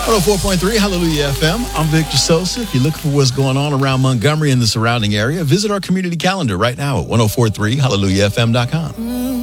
104.3 Hallelujah FM. I'm Victor Sosa. If you're looking for what's going on around Montgomery and the surrounding area, visit our community calendar right now at 1043HallelujahFM.com.